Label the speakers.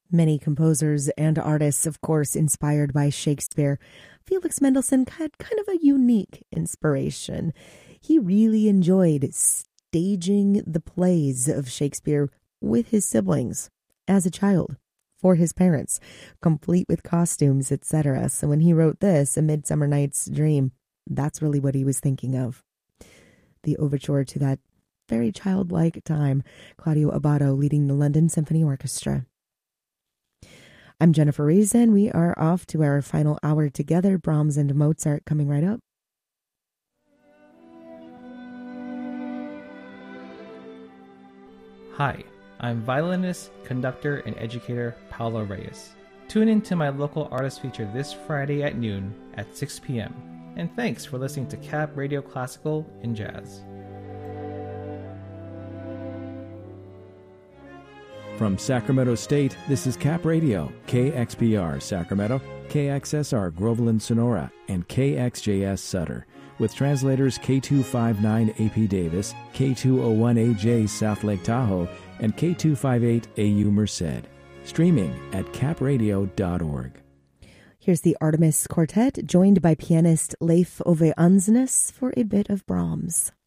Speaker 1: Many composers and artists, of course, inspired by Shakespeare. Felix Mendelssohn had kind of a unique inspiration. He really enjoyed staging the plays of Shakespeare with his siblings as a child, for his parents, complete with costumes, etc. So when he wrote this, A Midsummer Night's Dream, that's really what he was thinking of. The overture to that very childlike time, Claudio Abbado leading the London Symphony Orchestra. I'm Jennifer Reason. We are off to our final hour together. Brahms and Mozart coming right up.
Speaker 2: Hi, I'm violinist, conductor, and educator Paulo Reyes. Tune in to my local artist feature this Friday at noon at 6 p.m. And thanks for listening to Cap Radio Classical and Jazz.
Speaker 3: From Sacramento State, this is Cap Radio, KXPR Sacramento, KXSR Groveland Sonora, and KXJS Sutter, with translators K259AP Davis, K201AJ South Lake Tahoe, and K258AU Merced. Streaming at capradio.org.
Speaker 1: Here's the Artemis Quartet, joined by pianist Leif Ove Ansnes for a bit of Brahms.